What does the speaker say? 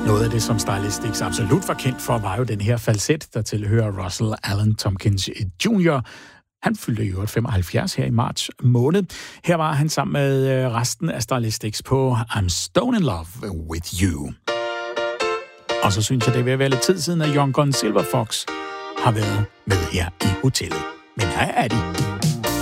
Noget af det, som Stylistics absolut var kendt for, var jo den her falset, der tilhører Russell Allen Tompkins Jr. Han fyldte i øvrigt 75 her i marts måned. Her var han sammen med resten af Stylistics på I'm Stone in Love with You. Og så synes jeg, det vil være lidt tid siden, at Young Gun Silver Fox har været med her i hotellet. Men her er de.